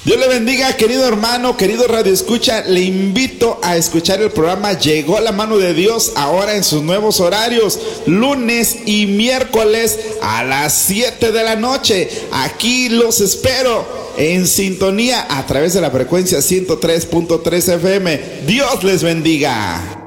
Dios le bendiga, querido hermano, querido Radio Escucha. Le invito a escuchar el programa Llegó la Mano de Dios ahora en sus nuevos horarios, lunes y miércoles a las 7 de la noche. Aquí los espero en sintonía a través de la frecuencia 103.3 FM. Dios les bendiga.